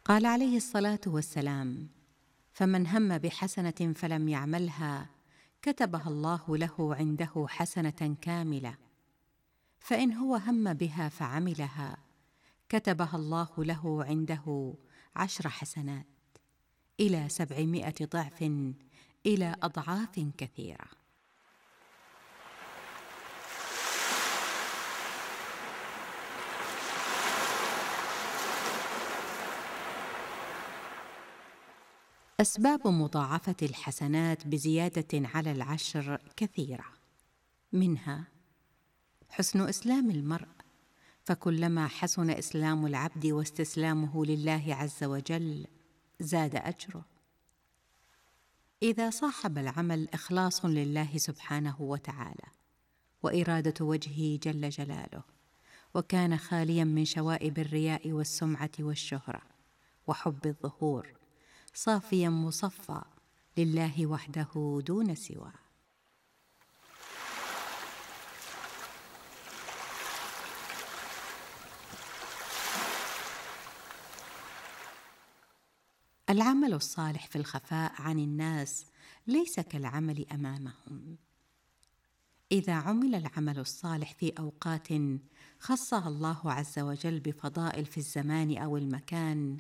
قال عليه الصلاة والسلام: فمن هم بحسنة فلم يعملها كتبها الله له عنده حسنة كاملة، فإن هو هم بها فعملها كتبها الله له عنده 10 حسنات إلى 700 ضعف، إلى أضعاف كثيرة. أسباب مضاعفة الحسنات بزيادة على 10 كثيرة، منها حسن إسلام المرء، فكلما حسن إسلام العبد واستسلامه لله عز وجل زاد أجره. إذا صاحب العمل إخلاص لله سبحانه وتعالى وإرادة وجهه جل جلاله، وكان خاليا من شوائب الرياء والسمعة والشهرة وحب الظهور، صافيا مصفى لله وحده دون سواه. العمل الصالح في الخفاء عن الناس ليس كالعمل أمامهم. إذا عمل العمل الصالح في أوقات خصها الله عز وجل بفضائل في الزمان أو المكان،